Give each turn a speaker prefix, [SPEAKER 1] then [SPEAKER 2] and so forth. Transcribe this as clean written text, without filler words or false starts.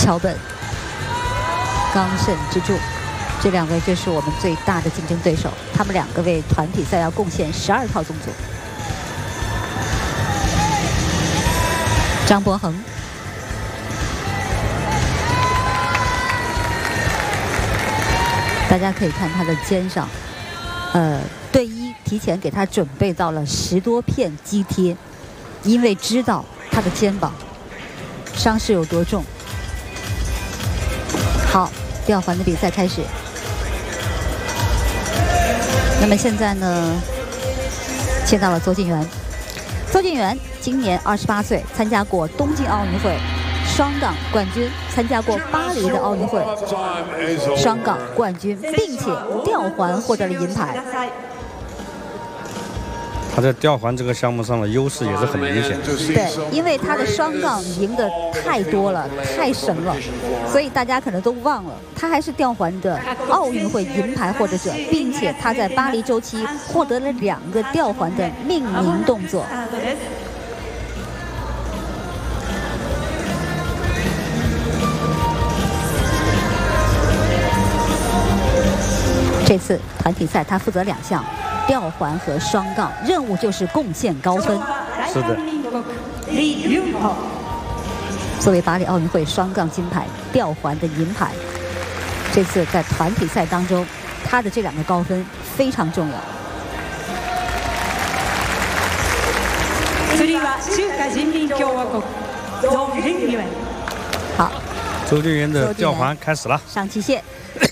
[SPEAKER 1] 桥本、冈慎之助，这两位就是我们最大的竞争对手。他们两个为团体赛要贡献12套动作。张博恒，大家可以看他的肩上，队医提前给他准备到了10多片肌贴，因为知道他的肩膀伤势有多重。好，吊环的比赛开始。那么现在呢，见到了邹敬园。邹敬园今年28岁，参加过东京奥运会双杠冠军，参加过巴黎的奥运会双杠冠军，并且吊环获得了银牌。
[SPEAKER 2] 他在吊环这个项目上的优势也是很明显。
[SPEAKER 1] 对，因为他的双杠赢得太多了，太神了，所以大家可能都忘了，他还是吊环的奥运会银牌获得者，并且他在巴黎周期获得了2个吊环的命名动作。这次团体赛他负责2项。吊环和双杠，任务就是贡献高分。
[SPEAKER 2] 是的。
[SPEAKER 1] 作为巴黎奥运会双杠金牌、吊环的银牌，这次在团体赛当中，他的这2个高分非常重要。好，
[SPEAKER 2] 邹敬园的吊环开始了，
[SPEAKER 1] 上期限。